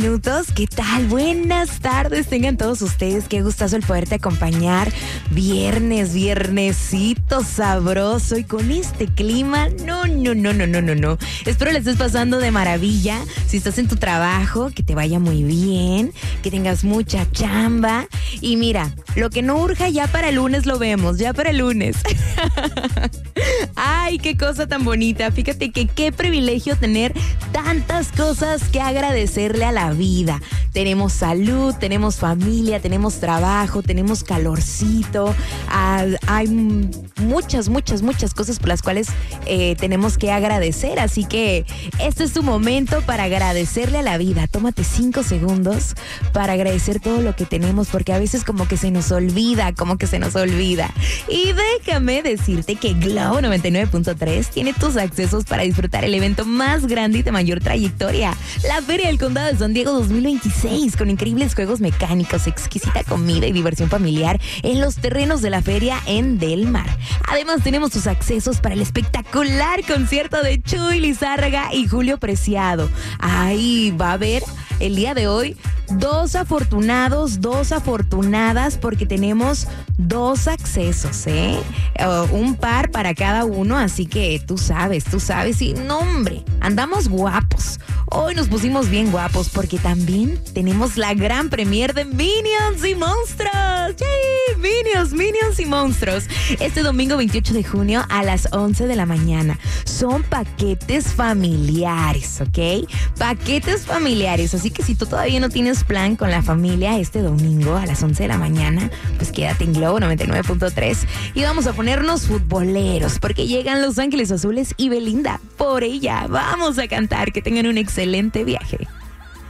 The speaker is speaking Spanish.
minutos. ¿Qué tal? Buenas tardes, tengan todos ustedes. Qué gustazo el poderte acompañar. Viernesito sabroso y con este clima. No. Espero la estés pasando de maravilla. Si estás en tu trabajo, que te vaya muy bien, que tengas mucha chamba. Y mira, lo que no urja ya para el lunes lo vemos, ya para el lunes. Ay, qué cosa tan bonita. Fíjate que qué privilegio tener tantas cosas que agradecerle a la vida. Tenemos salud, tenemos familia, tenemos trabajo, tenemos calorcito. Hay muchas cosas por las cuales tenemos que agradecer. Así que este es tu momento para agradecerle a la vida. Tómate 5 segundos para agradecer todo lo que tenemos, porque a veces como que se nos olvida. Y déjame decirte que Globo 99.3 tiene tus accesos para disfrutar el evento más grande y de mayor trayectoria, la Feria del Condado de San Diego 2026, con increíbles juegos mecánicos, exquisita comida y diversión familiar en los terrenos de la feria en Del Mar. Además tenemos tus accesos para el espectacular concierto de Chuy Lizárraga y Julio Preciado. Ahí va a haber el día de hoy dos afortunadas, porque tenemos 2 accesos, un par para cada uno, así que tú sabes, y no, hombre, andamos guapos. Hoy nos pusimos bien guapos porque también tenemos la gran premier de Minions y Monstruos. ¡Yay! Minions y Monstruos. Este domingo 28 de junio a las 11 de la mañana. Son paquetes familiares, ¿ok? Paquetes familiares, así que si tú todavía no tienes plan con la familia este domingo a las 11 de la mañana, pues quédate en Globo 99.3 y vamos a ponernos futboleros porque llegan Los Ángeles Azules y Belinda. Por ella, vamos a cantar. Que tengan un excelente viaje.